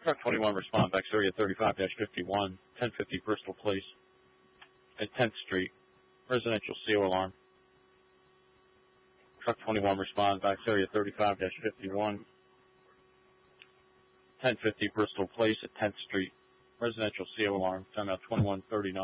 Truck 21 respond back area 35-51, 1050 Bristol Place at 10th Street. Residential CO alarm. Truck 21 respond back area 35-51, 1050 Bristol Place at 10th Street. Residential CO alarm. Timeout 2139.